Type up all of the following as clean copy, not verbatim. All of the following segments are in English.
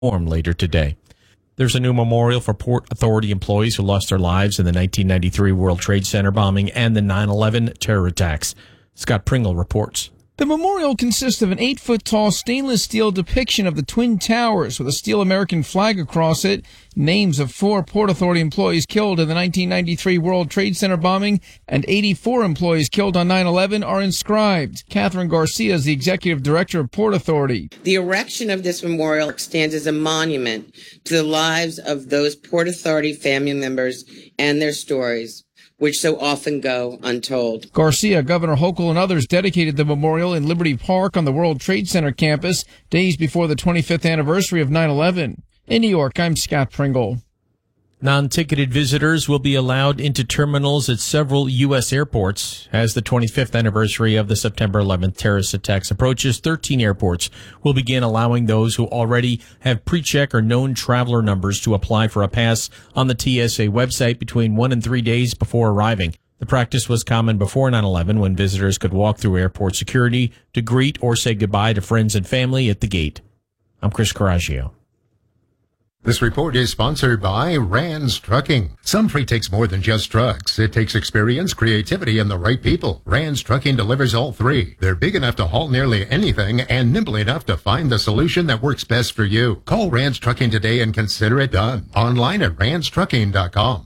performed later today. There's a new memorial for Port Authority employees who lost their lives in the 1993 World Trade Center bombing and the 9/11 terror attacks. Scott Pringle reports. The memorial consists of an 8-foot-tall stainless steel depiction of the Twin Towers with a steel American flag across it. Names of 4 Port Authority employees killed in the 1993 World Trade Center bombing and 84 employees killed on 9/11 are inscribed. Catherine Garcia is the executive director of Port Authority. The erection of this memorial stands as a monument to the lives of those Port Authority family members and their stories, which so often go untold. Garcia, Governor Hochul, and others dedicated the memorial in Liberty Park on the World Trade Center campus days before the 25th anniversary of 9/11. In New York, I'm Scott Pringle. Non-ticketed visitors will be allowed into terminals at several U.S. airports. As the 25th anniversary of the September 11th terrorist attacks approaches, 13 airports will begin allowing those who already have pre-check or known traveler numbers to apply for a pass on the TSA website between 1 and 3 days before arriving. The practice was common before 9/11 when visitors could walk through airport security to greet or say goodbye to friends and family at the gate. I'm Chris Coraggio. This report is sponsored by Rands Trucking. Some freight takes more than just trucks. It takes experience, creativity, and the right people. Rands Trucking delivers all three. They're big enough to haul nearly anything and nimble enough to find the solution that works best for you. Call Rands Trucking today and consider it done. Online at randstrucking.com.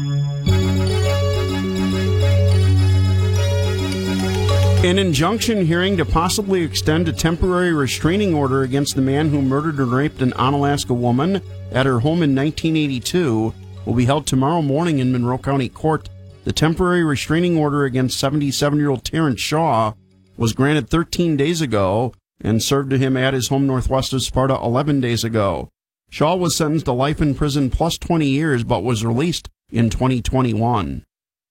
An injunction hearing to possibly extend a temporary restraining order against the man who murdered and raped an Onalaska woman at her home in 1982 will be held tomorrow morning in Monroe County Court. The temporary restraining order against 77-year-old Terrence Shaw was granted 13 days ago and served to him at his home northwest of Sparta 11 days ago. Shaw was sentenced to life in prison plus 20 years but was released in 2021.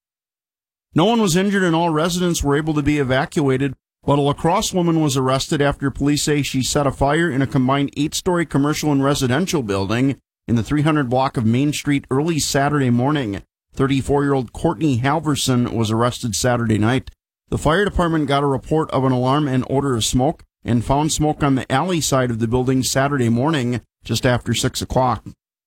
No one was injured and all residents were able to be evacuated, but a La Crosse woman was arrested after police say she set a fire in a combined 8-story commercial and residential building in the 300 block of Main Street early Saturday morning. 34-year-old Courtney Halverson was arrested Saturday night. The fire department got a report of an alarm and odor of smoke and found smoke on the alley side of the building Saturday morning just after 6 o'clock.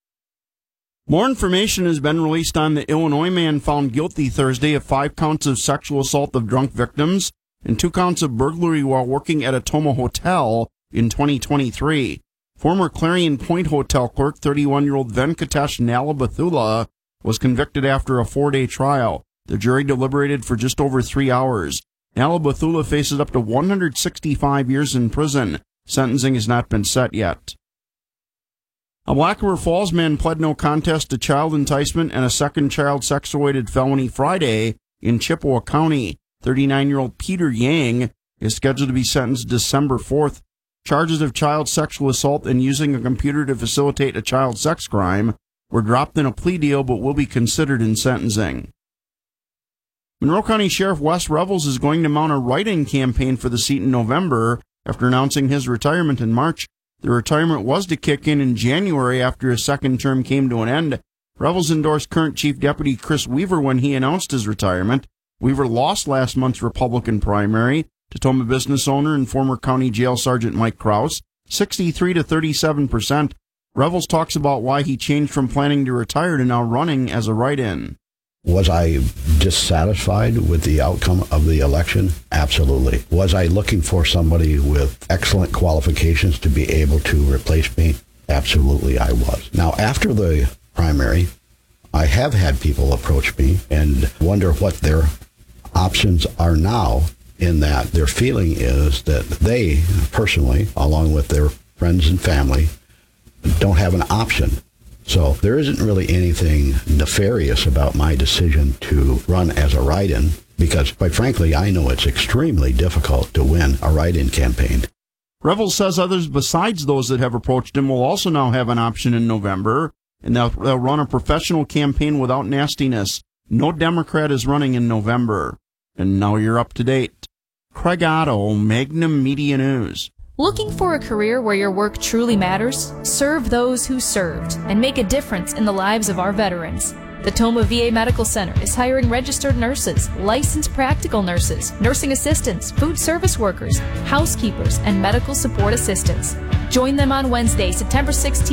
More information has been released on the Illinois man found guilty Thursday of 5 counts of sexual assault of drunk victims and 2 counts of burglary while working at a Toma hotel in 2023. Former Clarion Point Hotel clerk 31-year-old Venkatesh Nalabathula was convicted after a 4-day trial. The jury deliberated for just over 3 hours. Nalabathula faces up to 165 years in prison. Sentencing has not been set yet. A Black River Falls man pled no contest to child enticement and a second child sex-related felony Friday in Chippewa County. 39-year-old Peter Yang is scheduled to be sentenced December 4th. Charges of child sexual assault and using a computer to facilitate a child sex crime were dropped in a plea deal but will be considered in sentencing. Monroe County Sheriff Wes Revels is going to mount a write-in campaign for the seat in November after announcing his retirement in March. The retirement was to kick in January after his second term came to an end. Revels endorsed current Chief Deputy Chris Weaver when he announced his retirement. Weaver lost last month's Republican primary to Toma business owner and former County Jail Sergeant Mike Krause, 63 to 37%. Revels talks about why he changed from planning to retire to now running as a write-in. Was I dissatisfied with the outcome of the election? Absolutely. Was I looking for somebody with excellent qualifications to be able to replace me? Absolutely, I was. Now, after the primary, I have had people approach me and wonder what their options are now, in that their feeling is that they personally, along with their friends and family, don't have an option. So there isn't really anything nefarious about my decision to run as a write-in because, quite frankly, I know it's extremely difficult to win a write-in campaign. Revels says others besides those that have approached him will also now have an option in November, and they'll run a professional campaign without nastiness. No Democrat is running in November. And now you're up to date. Craig Otto, Magnum Media News. Looking for a career where your work truly matters? Serve those who served and make a difference in the lives of our veterans. The Toma VA Medical Center is hiring registered nurses, licensed practical nurses, nursing assistants, food service workers, housekeepers, and medical support assistants. Join them on Wednesday, September 16th